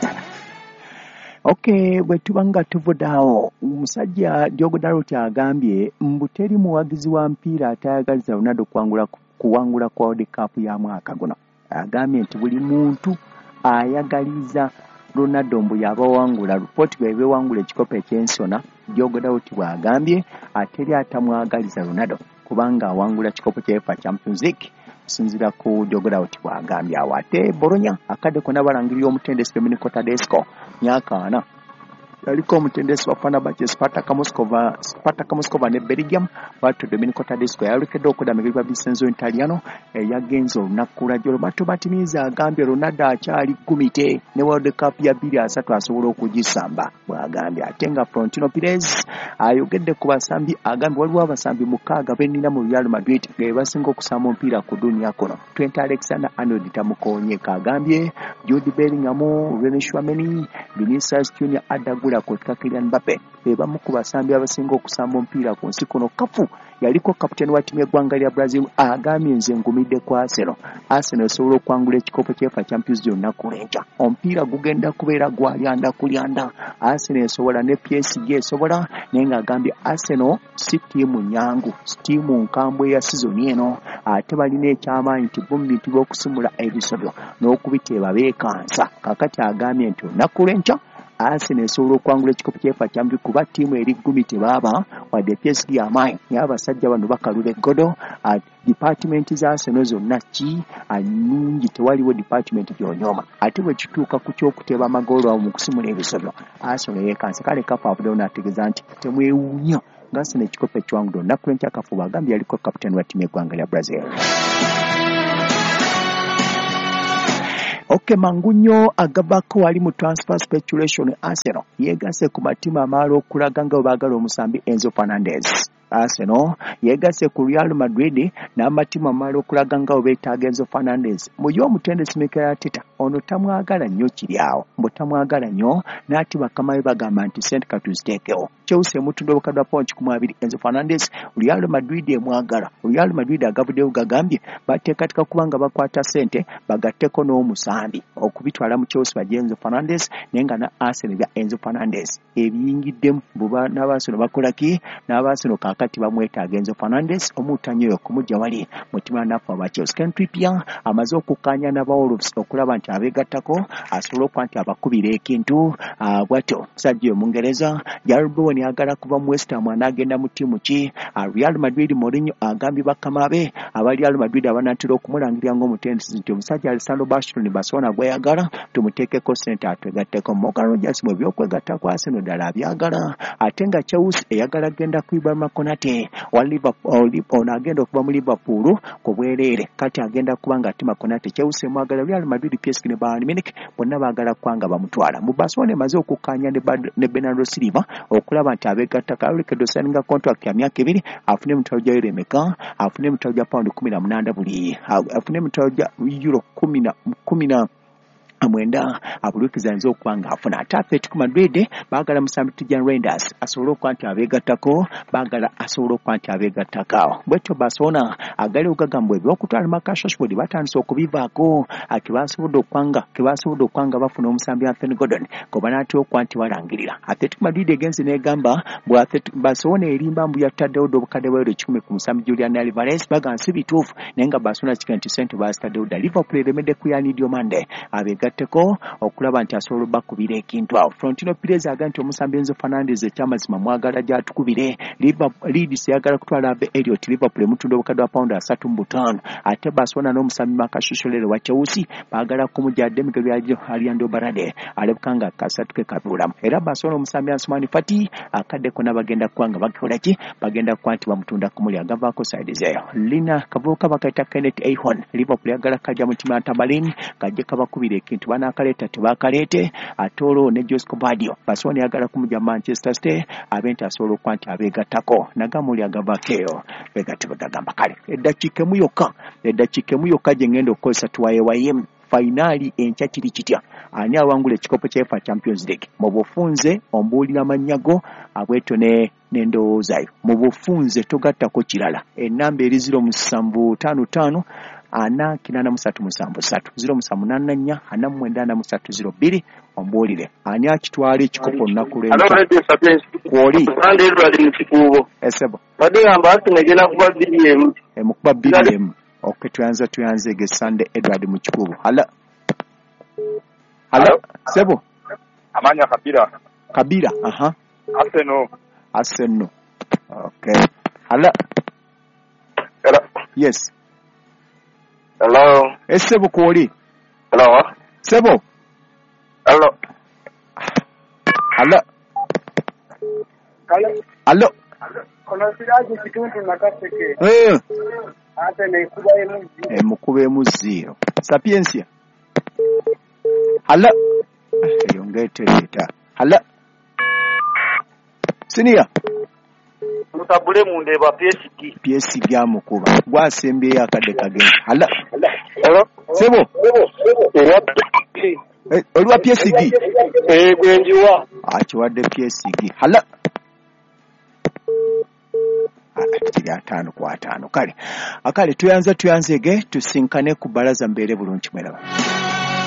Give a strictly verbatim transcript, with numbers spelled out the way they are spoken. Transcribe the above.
Okay, bwe tubanga tuvudaawo omusajja Diogo Dalot agambye mbuteri muwagizi wa mpiira atayagaliza Ronaldo kuwangula kuwangula kwa World Cup ya mwaka guno. Agambye nti buli muntu ayagaliza Ronaldo mbu yabawangula report bwe bewangula ekikopo ekyensona. Diogo Dalot bwagambye ateri atamwagaliza Ronaldo kubanga awangula ekikopo kya UEFA Champions League. Sinzira ku Diogo Dalot bwagambye awate Bologna akadde kona balangirira omutendesi Domenico Tedesco myaka ana yaliko omutendesi wa Fenerbahce Spartak Moscova Spartak Moscova ne Belgium watu Domenico Tedesco yalukedde okudamikirwa Vincenzo Italiano yagenze olunaku lwa Roberto Martinez agambye Ronaldo akyali gumite ne World Cup ya bbiri asatu asobola okugisamba bwagambye ate nga Florentino Perez ayogedde ku basambi agambye waliwo abasambi mukaaga bennina mu Real Madrid nga basinga okusamba omupiira ku dunia kono. Trent Alexander-Arnold tamukonye kagambye Jude Bellingham, René Chouameni, Vinicius Junior adagula kotka Kylian Mbappe beba mu kubasambi abasinga okusamba omupiira ku nsi kono. Kafu yaliko kapiteni wa timu y'eggwanga lya Brazil agambye nze ngumidde ku Arsenal. Arsenal esobola okwangula ekikopo ky'Efa Champions League olunaku lw'enkya. Omupiira gugenda kubeera gwalyanda kulyanda. Arsenal esobola ne P S G esobola naye ng'agambye Arsenal si ttiimu nyangu, si ttiimu nkambwe ya sizoni eno ate balina ekyamaanyi nti bumiti bw'okusimula ebisobyo n'okubiteeba beekansa. Kakati agambye nti olunaku lw'enkya Arsenal esobola okwangula ekikopo ky'Efa Champions kuba ttiimu eri ggumi tebaaba wadde P S G amaanyi naye abasajja bano bakalula eggodo. Department za Arsenal zonna ki annungi tewaliwo department gy'onyooma ate bwe kituuka ku ky'okuteeba amagoolo awo mu kusimula ebisobyo Arsenal yeekansa. Kale Kafu avuddewo n'ategeeza nti temwewuunya nga Arsenal ekikopo ekiwangula olunaku lw'enkya. Kafu bagambye yaliko kapiteni wa ttiimu y'eggwanga lya Brazil. Okay, Mangunyo agabako wali mu transfer speculation. Arsenal yeegase ku matimu amaala okulaga nga baagala omusambi Enzo Fernandez. Arsenal yeegase ku Real Madrid n'amatimu amaala okulaga nga beetaaga Enzo Fernandez. Mu y'omutendesi Mikel Arteta ono tamwagala nnyo kiri awo mbu tamwagala nnyo n'ati bakama be bagamba nti sente katuziteekewo. Chelsea emutunda obukadde bwa paundi kikumi abiri Enzo Fernandez. Real Madrid emwagala. Real Madrid agabuddewo gagambye bateekateeka kubanga bakwata sente bagatteko n'omusambi okubitwala mu Chelsea bajja Enzo Fernandez naye nga na Arsenal bya Enzo Fernandez ebiyingiddemu buba n'Arsenal bakolaki n'Arsenal kakati bamwetaaga Enzo Fernandez omutanyo okumujja wali mutima nafa wa Chelsea. Ken Trippier amaze okukkaanya n'aba Wolves okulaba nti abeegattako asobola okuba nti abakubira ekintu bwatyo. Musajja Omungereza Jarrod Bowen yagala kuva mu West Ham n'agenda mu ttiimu ki Real Madrid. Mourinho agambye bakama be aba Real Madrid abanatera okumulangirira ng'omutendesi nti omusajja Alessandro Bastoni Barcelona gweyagala tumuteekeko sente atwegatteko. Morgan Rogers mu byokwegatta kwa Arsenal ddala abyagala ate nga Chelsea eyagala genda ku Ibrahima Konate wa Liverpool ono agenda okuva mu Liverpool ku bwereere kati agenda kubanga atima Konate. Chelsea mwagala Real Madrid, P S G ne Bayern Munich bonna baagala kwanga bamutwala. Mu Barcelona emaze okukkaanya ne Bernardo Silva okulaba nti abeegatta kalekedde osaninga contract ya myaka ebiri afune emitwalo gya euro emeka afune emitwalo gya paundi kumi na munaana buli afune emitwalo gya euro kumi na kumi na amwenda abulukiza nzo okwanga afuna. Ate Atletico Madrid baagala musambi Tijan Reinders asobola okuba nti abeegattako baagala asobola okuba nti abeegattako. Bwetyo Barcelona agali okugamba ebyokutwala Marcus Rashford batandise okubivaako akibasobodde okwanga kibasobodde okwanga bafuna omusambi Anthony Gordon kuba naatya okuba nti balangirira. Atletico Madrid egenze n'egamba bwe Atletico Barcelona erimba mbu yattaddewo obukadde bwa euro ekikumi ku musambi Julian Alvarez baga nsi bituufu naye nga Barcelona kika nti sente baazitaddewo dda. Liverpool eremedde ku Yani Diomande abeegatta teko okulaba nti asobola bakubira ekintu awo. Florentino Perez agamba nti omusambi Enzo Fernandez ekyamazima mwagala gy'atukubire. Leeds yagala kutwala Abe Elliott Liverpool emutunda obukadde bwa paundi asatu mu butaano ate Barcelona n'omusambi Marcus Rashford wa Chelsea baagala kumujja Demikel Byajo Ariando Barade alabika nga kasatu ke kabulamu. Era Barcelona omusambi Ansu Fati akaddeko n'abagenda kwanga bakola ki bagenda kwanti bamutunda kumuli agavaako side zeyo. Lina kavuka bakaita Kenneth Ahon Liverpool yagala kajja mu timu ya Tambalin kajje kabakubira ekintu bana akaleta tebakalete atolo ne Josco Badio. Barcelona yagala kumujja Manchester City abenta asobola okwanti abeegattako nagamuli agavakeyo begati bagamba kale eddakiika emu yokka eddakiika emu yokka gye ngenda okukozesa tuwaye wayemu finali enkya kiri kitya ani awangula ekikopo ky'Efa Champions League. Mu bufunze ombuulira amanyago abweto ne n'endowoozayo mu bufunze togattako kirala ennamba eri zero musanvu ttaano ttaano ana kinana musatu musanvu satu zero musanvu nana nnya ana mwenda na musatu zero bbiri ombuulire ani akitwala ekikopo olunaku lw'enkya kwoli esebo emukuba B D M okay tuyanza tuyanze ege Sunday Edward mu kikubo hala hala sebo amanya kabira kabira aha Arsenal Arsenal okay hala hello yes hello esebo kwoli hello sebo hello hala hello alo kono siraji kituntu nakaseke eh ate ne kuba emu e mukube mu zero Sapiensia hala yongete leta hala Sinia mutabule munde ba P S G P S G amukuba gwasembe yakade kagenda hala hello sebo eh olwa P S G eh gwenjiwa akiwadde P S G hala kiri ataano ku ataano kale akale tuyanze tuyanzege tusinkane ku balaza mbeere bulungi mweraba